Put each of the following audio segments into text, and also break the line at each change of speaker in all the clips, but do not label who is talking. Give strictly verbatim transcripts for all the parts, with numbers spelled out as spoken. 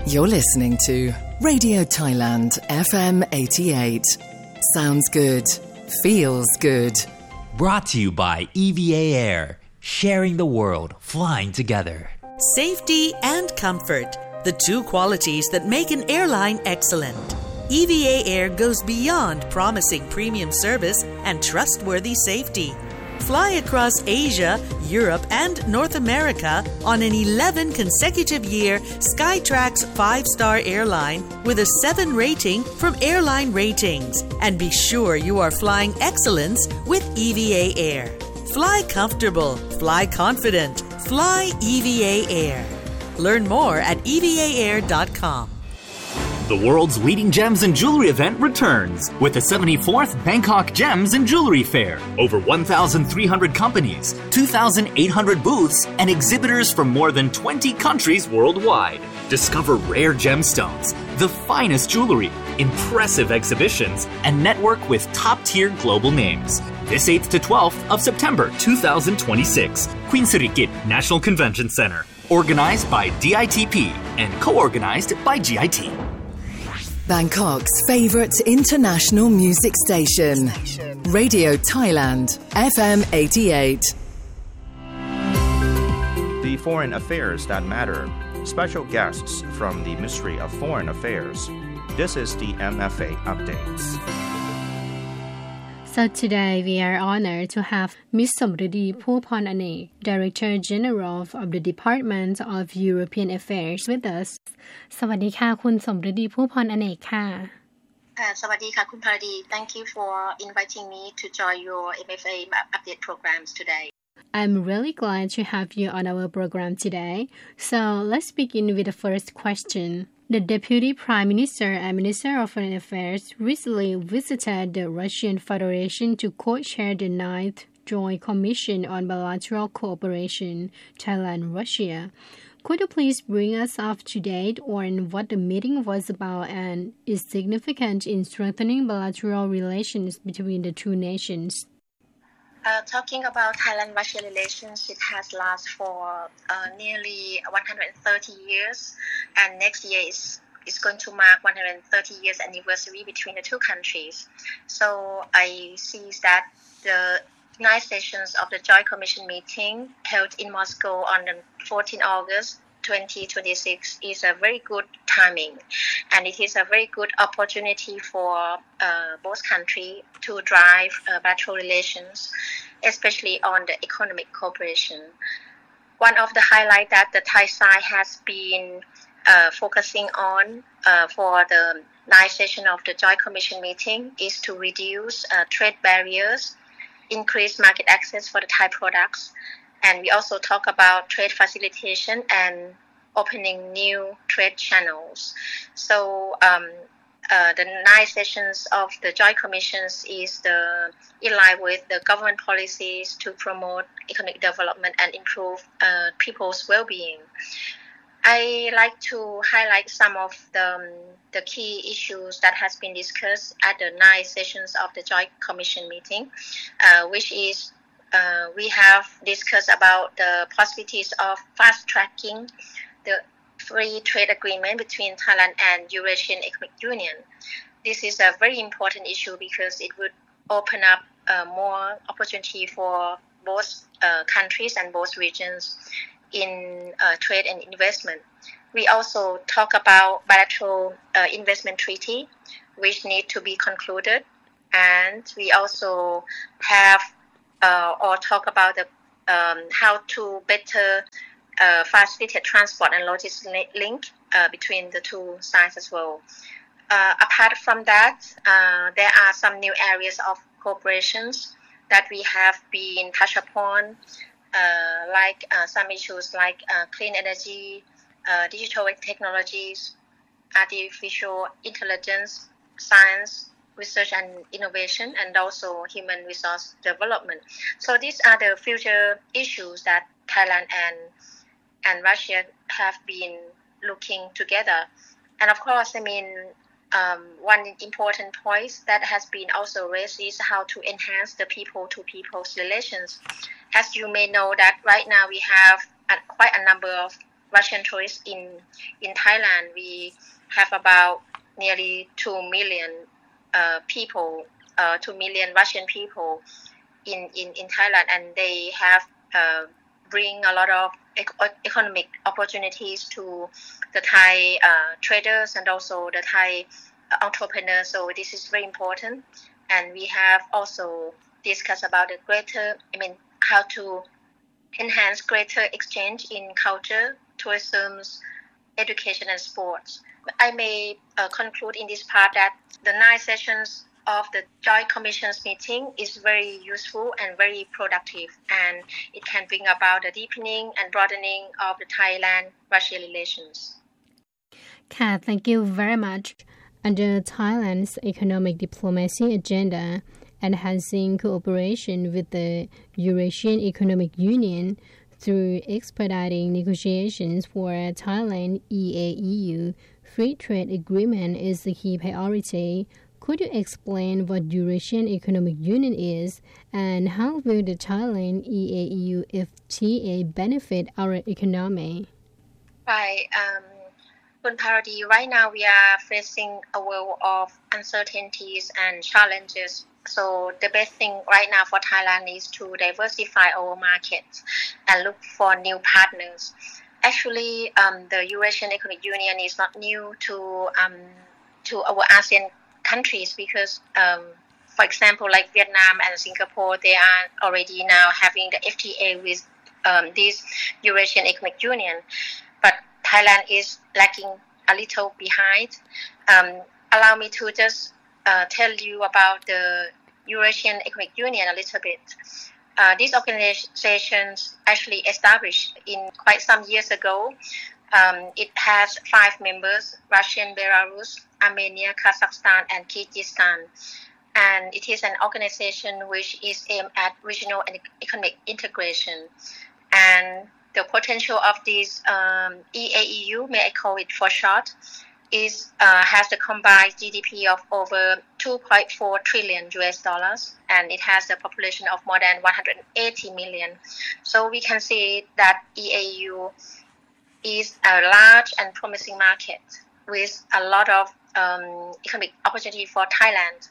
You're listening to Radio Thailand F M eighty-eight. Sounds good. Feels good.
Brought to you by E V A Air. Sharing the world, flying together.
Safety and comfort, the two qualities that make an airline excellent. E V A Air goes beyond promising premium service and trustworthy safety. Fly across Asia, Europe, and North America on an eleven consecutive year Skytrax five-star airline with a seven rating from Airline Ratings. And be sure you are flying excellence with E V A Air. Fly comfortable, fly confident, fly E V A Air. Learn more at e v a air dot com.
The world's leading gems and jewelry event returns with the seventy-fourth Bangkok Gems and Jewelry Fair. Over one thousand three hundred companies, two thousand eight hundred booths, and exhibitors from more than twenty countries worldwide. Discover rare gemstones, the finest jewelry, impressive exhibitions, and network with top-tier global names. This eighth to twelfth of September twenty twenty-six, Queen Sirikit National Convention Center. Organized by D I T P and co-organized by G I T.
Bangkok's favourite international music station, Radio Thailand, F M eighty-eight.
The Foreign Affairs That Matter. Special guests from the Ministry of Foreign Affairs. This is the M F A Updates.
So today we are honored to have Miz Somruddhi Phoophon Anek, Director General of the Department of European Affairs with us. สวัสดีค่ะคุณสมฤดีผู้พรอเนกค่ะ
ค่ะสวัสดีค่ะคุณภารดี Thank you for inviting me to join your เอ็ม เอฟ เอ update programs today.
I'm really glad to have you on our program today. So let's begin with the first question.The Deputy Prime Minister and Minister of Foreign Affairs recently visited the Russian Federation to co-chair the ninth Joint Commission on Bilateral Cooperation, Thailand-Russia. Could you please bring us up to date on what the meeting was about and its significance in strengthening bilateral relations between the two nations?
Uh, talking about Thailand-Russia relations, it has lasted for uh, nearly one hundred thirty years, and next year is is going to mark one hundred thirty years anniversary between the two countries. So I see that the ninth sessions of the Joint Commission meeting held in Moscow on the fourteenth of August twenty twenty-six is a very good timing, and it is a very good opportunity for uh, both countries to drive uh, bilateral relations, especially on the economic cooperation. One of the highlights that the Thai side has been uh, focusing on uh, for the ninth session of the Joint Commission meeting is to reduce uh, trade barriers, increase market access for the Thai products, and we also talk about trade facilitation and opening new trade channels. So um, uh, the nine sessions of the Joint Commissions is the in line with the government policies to promote economic development and improve uh, people's well-being. I like to highlight some of the, um, the key issues that has been discussed at the nine sessions of the Joint Commission meeting, uh, which is Uh, we have discussed about the possibilities of fast-tracking the free trade agreement between Thailand and Eurasian Economic Union. This is a very important issue because it would open up uh, more opportunity for both uh, countries and both regions in uh, trade and investment. We also talk about bilateral uh, investment treaty, which need to be concluded, and we also have Uh, or talk about the, um, how to better uh, facilitate transport and logistics link uh, between the two sides as well. Uh, apart from that, uh, there are some new areas of cooperations that we have been touched upon, uh, like uh, some issues like uh, clean energy, uh, digital technologies, artificial intelligence, science, research and innovation, and also human resource development. So these are the future issues that Thailand and and Russia have been looking together. And of course, I mean, um, one important point that has been also raised is how to enhance the people-to-people's relations. As you may know that right now we have a, quite a number of Russian tourists in, in Thailand. We have about nearly two million uh, people, uh, two million Russian people in, in, in Thailand, and they have uh, bring a lot of ec- economic opportunities to the Thai uh, traders and also the Thai entrepreneurs. So this is very important. And we have also discussed about the greater, I mean, how to enhance greater exchange in culture, tourism, education, and sports. I may uh, conclude in this part that the nine sessions of the Joint Commission's meeting is very useful and very productive, and it can bring about the deepening and broadening of the Thailand-Russia relations.
Ka, thank you very much. Under Thailand's economic diplomacy agenda, enhancing cooperation with the Eurasian Economic Union through expediting negotiations for Thailand E A E U free trade agreement is the key priority. Could you explain what Eurasian Economic Union is and how will the Thailand E A E U F T A benefit our economy?
Right. Um, Kun Paradi, right now we are facing a world of uncertainties and challenges. So the best thing right now for Thailand is to diversify our markets and look for new partners. Actually, um, the Eurasian Economic Union is not new to um, to our ASEAN countries because, um, for example, like Vietnam and Singapore, they are already now having the F T A with um, this Eurasian Economic Union. But Thailand is lagging a little behind. Um, allow me to just uh, tell you about the Eurasian Economic Union a little bit. Uh, these organizations actually established in quite some years ago. Um, it has five members: Russia, Belarus, Armenia, Kazakhstan, and Kyrgyzstan. And it is an organization which is aimed at regional and economic integration. And the potential of this um, E A E U, may I call it for short, is uh, has a combined G D P of over two point four trillion U S dollars, and it has a population of more than one hundred eighty million. So we can see that E A E U is a large and promising market with a lot of um, economic opportunity for Thailand.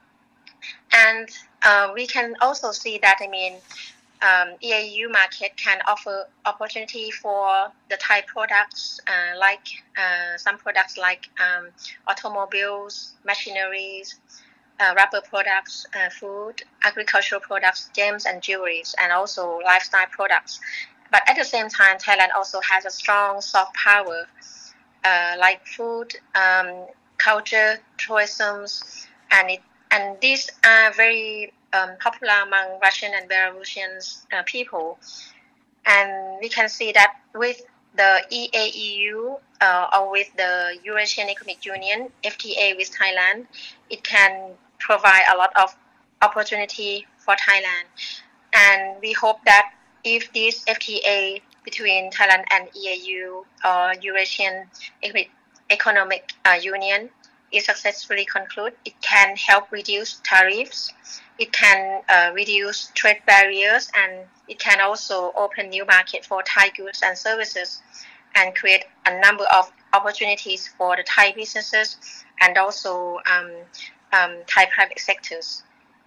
And uh, we can also see that, I mean, um, E A E U market can offer opportunity for the Thai products, uh, like uh, some products like um, automobiles, machineries, uh, rubber products, uh, food, agricultural products, gems and jewelries, and also lifestyle products. But at the same time, Thailand also has a strong soft power, uh, like food, um, culture, tourism, and it and these are very um, popular among Russian and Belarusian uh, people. And we can see that with the E A E U uh, or with the Eurasian Economic Union, F T A with Thailand, it can provide a lot of opportunity for Thailand. And we hope that if this F T A between Thailand and E A E U or Eurasian Economic uh, Union is successfully concluded, it can help reduce tariffs, it can uh, reduce trade barriers, and it can also open new market for Thai goods and services and create a number of opportunities for the Thai businesses and also um, um, Thai private sectors.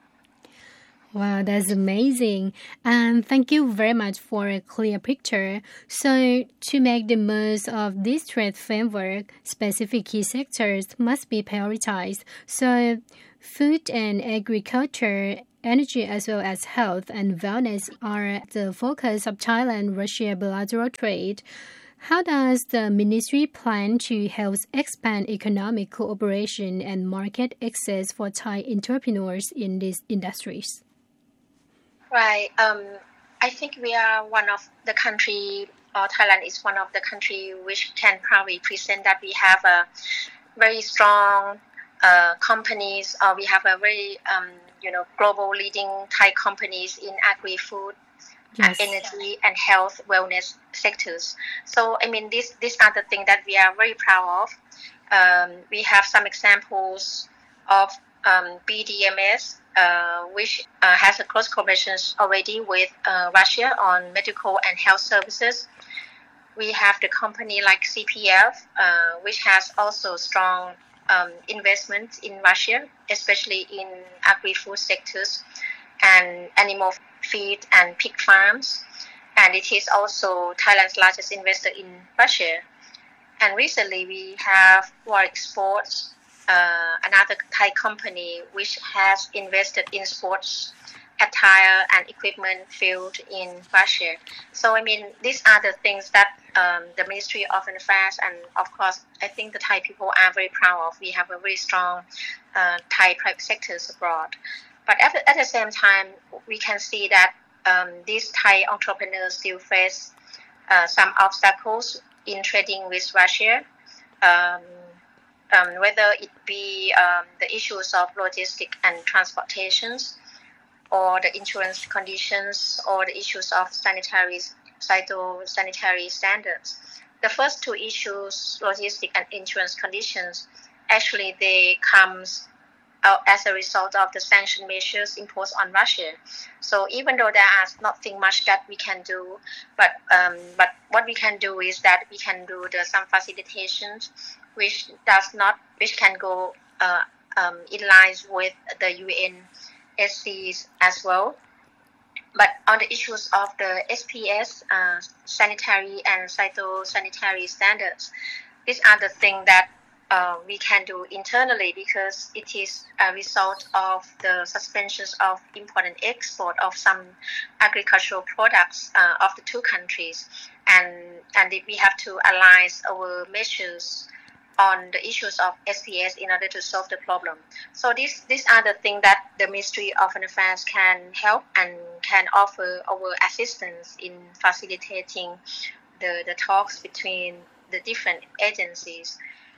Wow, that's amazing. And thank you very much for a clear picture. So to make the most of this trade framework, specific key sectors must be prioritized. So food and agriculture, energy as well as health and wellness are the focus of Thailand-Russia bilateral trade. How does the ministry plan to help expand economic cooperation and market access for Thai entrepreneurs in these industries?
Right. Um, I think we are one of the country, or Thailand is one of the country which can probably present that we have a very strong uh, companies, or we have a very, um, you know, global leading Thai companies in agri-food, yes, energy and health wellness sectors. So, I mean, this, these are the things that we are very proud of. Um, we have some examples of um, B D M S, Uh, which uh, has a close cooperation already with uh, Russia on medical and health services. we have the company like C P F, uh, which has also strong um, investment in Russia, especially in agri-food sectors and animal feed and pig farms. And it is also Thailand's largest investor in Russia. And recently we have Warwick Sports, uh, another Thai company which has invested in sports attire and equipment field in Russia. So I mean, these are the things that um, the Ministry of Foreign Affairs and of course I think the Thai people are very proud of. We have a very strong uh, Thai private sectors abroad. But at, at the same time, we can see that um, these Thai entrepreneurs still face uh, some obstacles in trading with Russia. Um, um, whether it be um, the issues of logistics and transportations, or the insurance conditions, or the issues of sanitary, phytosanitary standards. The first two issues, logistic and insurance conditions, actually they comes out as a result of the sanction measures imposed on Russia. So even though there is nothing much that we can do, but um, but what we can do is that we can do the some facilitations, which does not, which can go uh, um, in line with the U N S Cs as well. But on the issues of the S P S, uh, sanitary and phytosanitary standards, these are the things that uh, we can do internally because it is a result of the suspensions of import and export of some agricultural products uh, of the two countries. And, and we have to align our measures on the issues of S P S in order to solve the problem. So these these are the things that the Ministry of Foreign Affairs can help and can offer our assistance in facilitating the, the talks between the different agencies.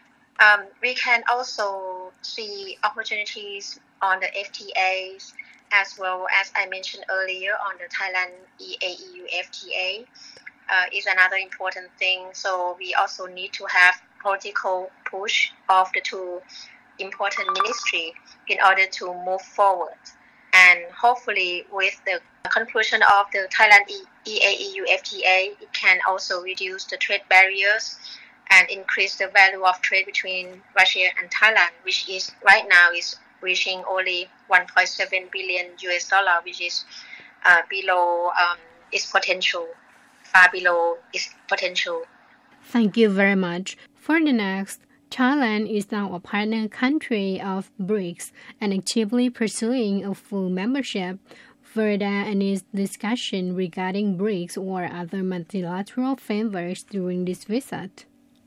Um, we can also see opportunities on the F T As as well as I mentioned earlier on the Thailand E A E U F T A uh, is another important thing. So we also need to have political push of the two important ministries in order to move forward. And hopefully with the conclusion of the Thailand E A E U F T A, it can also reduce the trade barriers and increase the value of trade between Russia and Thailand, which is right now is reaching only one point seven billion U S dollar, which is uh, below um, its potential, far below its potential.
Thank you very much. For the next, Thailand is now a partner country of BRICS and actively pursuing a full membership. Were there any discussion regarding BRICS or other multilateral frameworks during this visit?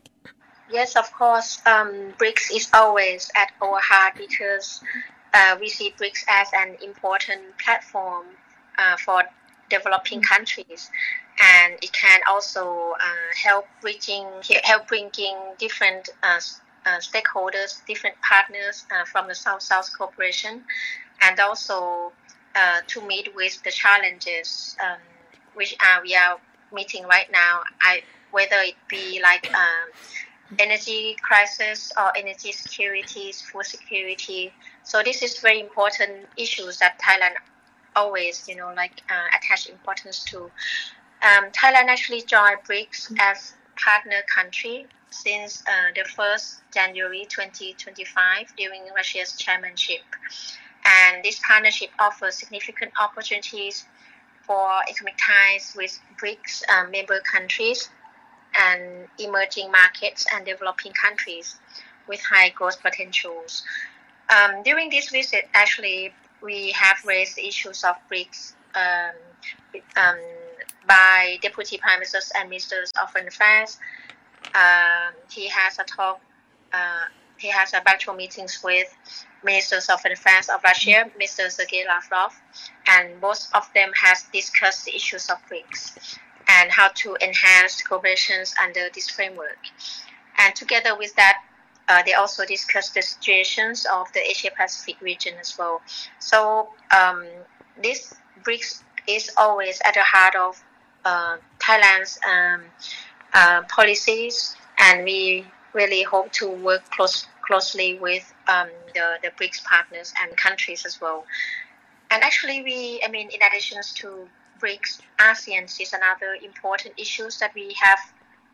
Yes, of course. Um, BRICS is always at our heart because uh, we see BRICS as an important platform uh, for developing countries. And it can also uh, help reaching, help bringing different uh, uh, stakeholders, different partners uh, from the South-South cooperation, and also uh, to meet with the challenges um, which are, we are meeting right now. I, whether it be like um, energy crisis or energy security, food security. So this is very important issues that Thailand always, you know, like uh, attach importance to. Um, Thailand actually joined BRICS as partner country since uh, the first of January twenty twenty-five during Russia's chairmanship. And this partnership offers significant opportunities for economic ties with BRICS uh, member countries and emerging markets and developing countries with high growth potentials. Um, during this visit, actually, we have raised issues of BRICS um, um, by Deputy Prime Ministers and Ministers of Foreign Affairs. Uh, he has a talk. Uh, he has a virtual meetings with Ministers of Foreign Affairs of Russia, Mister Sergei Lavrov, and both of them has discussed the issues of BRICS and how to enhance cooperation under this framework. And together with that, uh, they also discussed the situations of the Asia-Pacific region as well. So um, this BRICS is always at the heart of uh, Thailand's um, uh, policies, and we really hope to work close, closely with um, the, the BRICS partners and countries as well. And actually, we, I mean, in addition to BRICS, ASEAN is another important issue that we have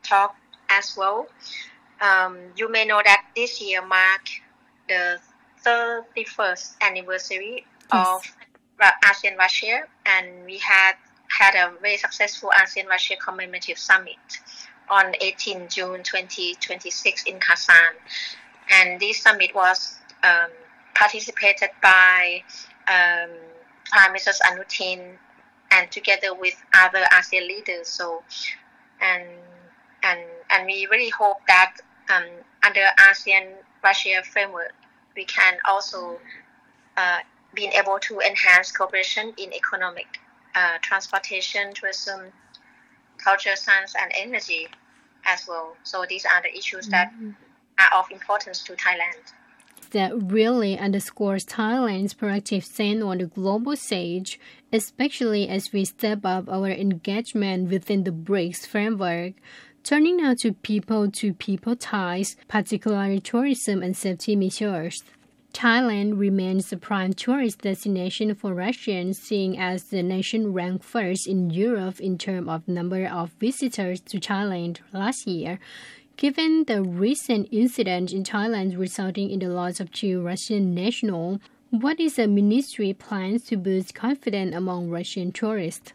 talk as well. Um, you may know that this year mark the thirty-first anniversary yes. of ASEAN Russia, and we had had a very successful ASEAN Russia commemorative summit on eighteenth June twenty twenty-six in Kazan. And this summit was um, participated by um, Prime Minister Anutin and together with other ASEAN leaders. So, and and and we really hope that um, under ASEAN Russia framework, we can also uh, be able to enhance cooperation in economic, uh, transportation, tourism, culture, science, and energy as well. So these are the issues that mm-hmm. are of importance to Thailand.
That really underscores Thailand's proactive stand on the global stage, especially as we step up our engagement within the BRICS framework. Turning now to people-to-people ties, particularly tourism and safety measures. Thailand remains the prime tourist destination for Russians, seeing as the nation ranked first in Europe in terms of number of visitors to Thailand last year. Given the recent incident in Thailand resulting in the loss of two Russian nationals, what is the ministry plans to boost confidence among Russian tourists?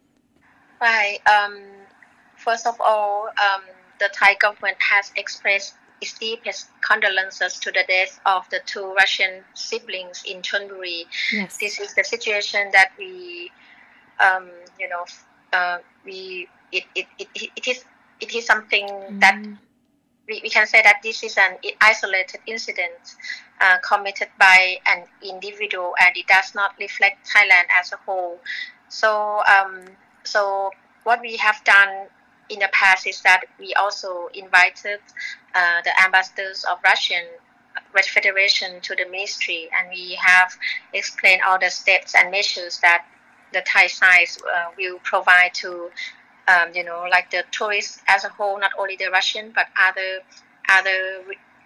Right. Um, first of all, um, the Thai government has expressed its deepest condolences to the death of the two Russian siblings in Chonburi.
Yes.
This is the situation that we, um, you know, uh, we it, it, it, it is it is something mm. that we, we can say that this is an isolated incident uh, committed by an individual, and it does not reflect Thailand as a whole. So, um, so what we have done in the past is that we also invited uh, the ambassadors of Russian Federation to the ministry, and we have explained all the steps and measures that the Thai side uh, will provide to, um, you know, like the tourists as a whole, not only the Russian but other other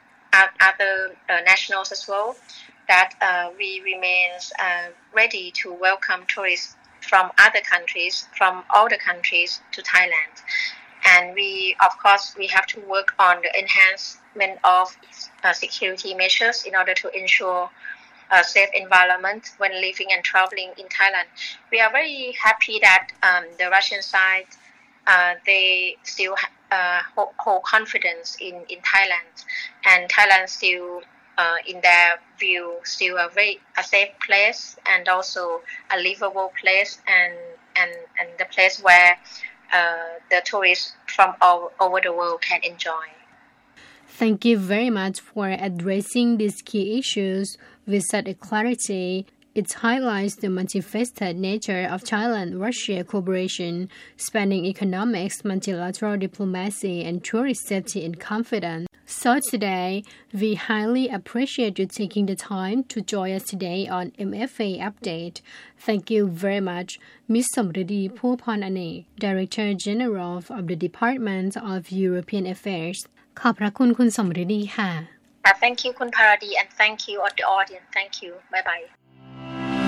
other uh, nationals as well. That uh, we remain uh, ready to welcome tourists from other countries, from all the countries to Thailand. And we, of course, we have to work on the enhancement of uh, security measures in order to ensure a safe environment when living and traveling in Thailand. We are very happy that um, the Russian side, uh, they still uh, hold, hold confidence in, in Thailand. And Thailand still, uh, in their view, still a very a safe place and also a livable place, and, and, and the place where Uh, the tourists from all over the world can enjoy.
Thank you very much for addressing these key issues with such a clarity. It highlights the multifaceted nature of Thailand-Russia cooperation, spanning economics, multilateral diplomacy, and tourist safety and confidence. So today, we highly appreciate you taking the time to join us today on M F A Update. Thank you very much, Miz Somruddhi Phoophorn-Anek, Director General of the Department of European Affairs. ขอบพระคุณคุณสมฤดีค่ะ
Thank you คุณ Paradi, and thank you all the audience. Thank you. Bye bye.